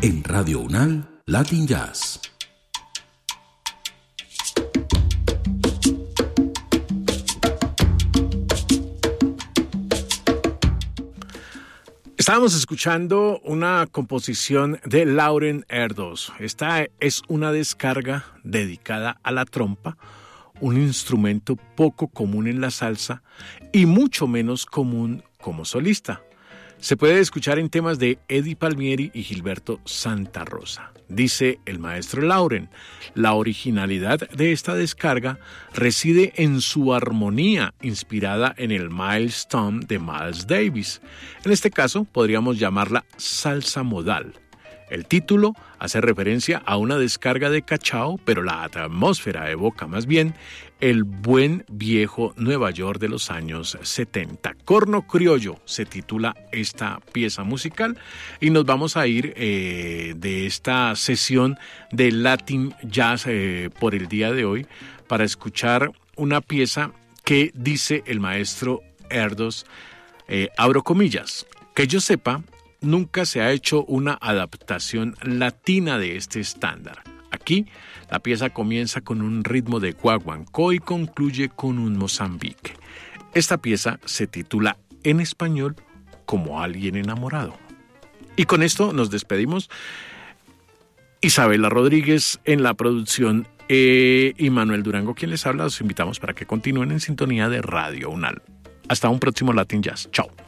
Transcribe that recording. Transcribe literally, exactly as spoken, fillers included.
En Radio Unal, Latin Jazz. Estábamos escuchando una composición de Lauren Erdos. Esta es una descarga dedicada a la trompa, un instrumento poco común en la salsa y mucho menos común como solista. Se puede escuchar en temas de Eddie Palmieri y Gilberto Santa Rosa. Dice el maestro Lauren, la originalidad de esta descarga reside en su armonía inspirada en el Milestone de Miles Davis. En este caso podríamos llamarla salsa modal. El título hace referencia a una descarga de cachao, pero la atmósfera evoca más bien el buen viejo Nueva York de los años setenta. Corno Criollo se titula esta pieza musical y nos vamos a ir eh, de esta sesión de Latin Jazz eh, por el día de hoy para escuchar una pieza que dice el maestro Erdos, eh, abro comillas, que yo sepa, nunca se ha hecho una adaptación latina de este estándar. Aquí, la pieza comienza con un ritmo de guaguancó y concluye con un Mozambique. Esta pieza se titula en español Como alguien enamorado. Y con esto nos despedimos. Isabela Rodríguez en la producción eh, y Manuel Durango quien les habla. Los invitamos para que continúen en sintonía de Radio Unal. Hasta un próximo Latin Jazz. Chao.